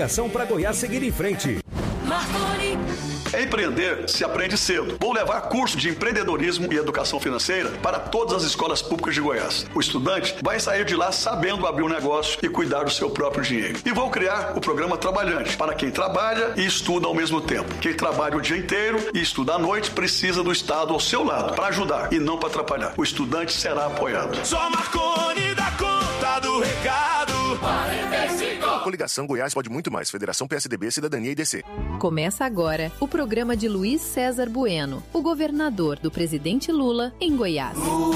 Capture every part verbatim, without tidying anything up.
coligação para Goiás seguir em frente. Marconi. Empreender se aprende cedo. Vou levar curso de empreendedorismo e educação financeira para todas as escolas públicas de Goiás. O estudante vai sair de lá sabendo abrir um negócio e cuidar do seu próprio dinheiro. E vou criar o programa Trabalhante, para quem trabalha e estuda ao mesmo tempo. Quem trabalha o dia inteiro e estuda à noite precisa do Estado ao seu lado, para ajudar e não para atrapalhar. O estudante será apoiado. Só Marconi dá conta do recado. quarenta e cinco. Coligação Goiás pode muito mais. Federação P S D B, Cidadania e D C. Começa agora o programa de Luiz César Bueno, o governador do presidente Lula em Goiás.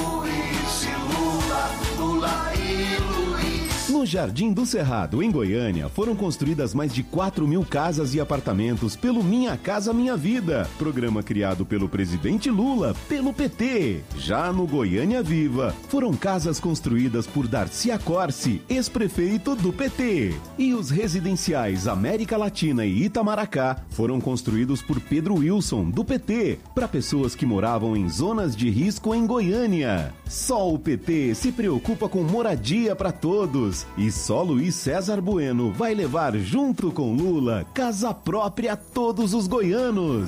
Luiz e Lula, Lula e Luiz. No Jardim do Cerrado, em Goiânia, foram construídas mais de quatro mil casas e apartamentos pelo Minha Casa Minha Vida, programa criado pelo presidente Lula, pelo P T. Já no Goiânia Viva, foram casas construídas por Darcy Acorce, ex-prefeito do P T. E os residenciais América Latina e Itamaracá foram construídos por Pedro Wilson, do P T, para pessoas que moravam em zonas de risco em Goiânia. Só o P T se preocupa com moradia para todos. E só Luiz César Bueno vai levar junto com Lula casa própria a todos os goianos.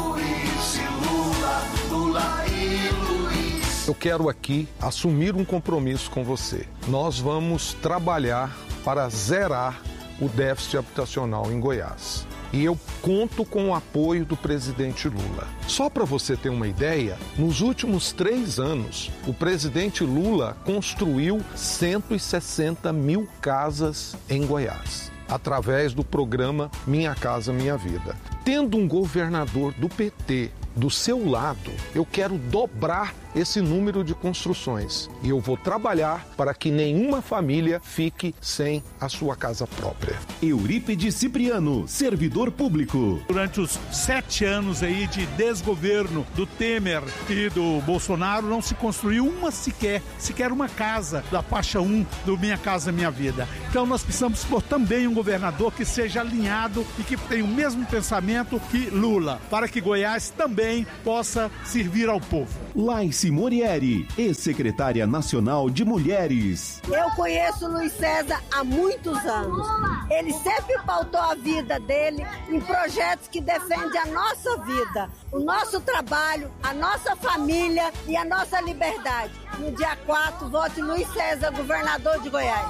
Luiz e Lula, Lula e Luiz. Eu quero aqui assumir um compromisso com você. Nós vamos trabalhar para zerar o déficit habitacional em Goiás. E eu conto com o apoio do presidente Lula. Só para você ter uma ideia, nos últimos três anos, o presidente Lula construiu cento e sessenta mil casas em Goiás, através do programa Minha Casa Minha Vida. Tendo um governador do P T do seu lado, eu quero dobrar esse número de construções. E eu vou trabalhar para que nenhuma família fique sem a sua casa própria. Eurípides Cipriano, servidor público. Durante os sete anos aí de desgoverno do Temer e do Bolsonaro, não se construiu uma sequer, sequer uma casa da faixa um do Minha Casa Minha Vida. Então nós precisamos por também um governador que seja alinhado e que tenha o mesmo pensamento que Lula, para que Goiás também possa servir ao povo. Laice Morieri, ex-secretária nacional de Mulheres. Eu conheço o Luiz César há muitos anos. Ele sempre pautou a vida dele em projetos que defendem a nossa vida, o nosso trabalho, a nossa família e a nossa liberdade. No dia quatro, vote Luiz César, governador de Goiás.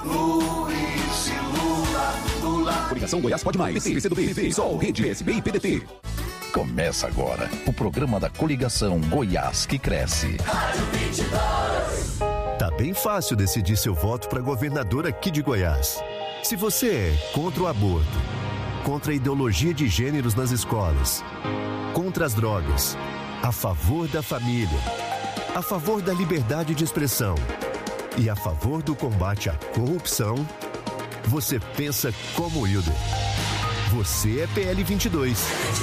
Luiz e Lula, Lula. Coligação Goiás pode mais. P T, P C do B, P T, Sol, Rede, P S B e P D T. Começa agora o programa da Coligação Goiás que Cresce. Rádio vinte e dois. Tá bem fácil decidir seu voto para governador aqui de Goiás. Se você é contra o aborto, contra a ideologia de gêneros nas escolas, contra as drogas, a favor da família, a favor da liberdade de expressão e a favor do combate à corrupção, você pensa como o Wilder. Você é P L vinte e dois.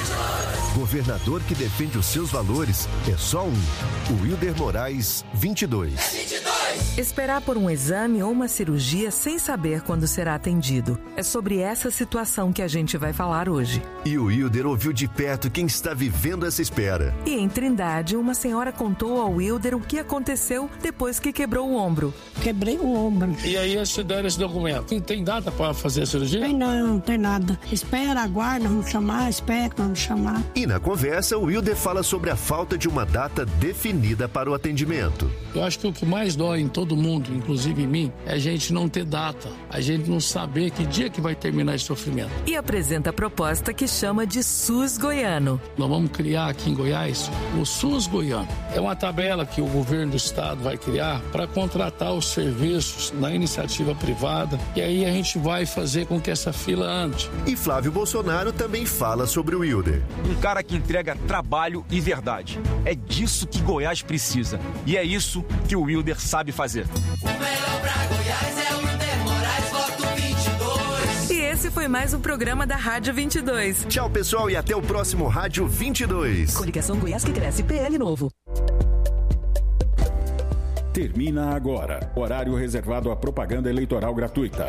Governador que defende os seus valores é só um. O Wilder Moraes, vinte e dois. Esperar por um exame ou uma cirurgia sem saber quando será atendido. É sobre essa situação que a gente vai falar hoje. E o Wilder ouviu de perto quem está vivendo essa espera. E em Trindade, uma senhora contou ao Wilder o que aconteceu depois que quebrou o ombro. Quebrei o ombro. E aí eles te deram esse documento. Não tem data para fazer a cirurgia? Tem não, não tem nada. Espera, aguarda, vamos chamar, espera, vamos chamar. E na conversa, o Wilder fala sobre a falta de uma data definida para o atendimento. Eu acho que o que mais dói em todo mundo, inclusive em mim, é a gente não ter data. A gente não saber que dia que vai terminar esse sofrimento. E apresenta a proposta que chama de SUS Goiano. Nós vamos criar aqui em Goiás o SUS Goiano. É uma tabela que o governo do estado vai criar para contratar os serviços na iniciativa privada. E aí a gente vai fazer com que essa fila ande. E Flávio Bolsonaro também fala sobre o Wilder. Um cara que entrega trabalho e verdade. É disso que Goiás precisa. E é isso que o Wilder sabe fazer. O melhor pra Goiás é o Wilder Moraes, voto vinte e dois. E esse foi mais um programa da Rádio vinte e dois. Tchau, pessoal, e até o próximo Rádio vinte e dois. Coligação Goiás que Cresce, P L Novo. Termina agora. Horário reservado à propaganda eleitoral gratuita.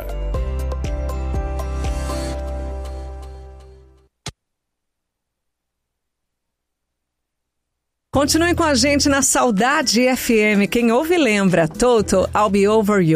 Continue com a gente na Saudade F M. Quem ouve lembra. Total, I'll Be Over You.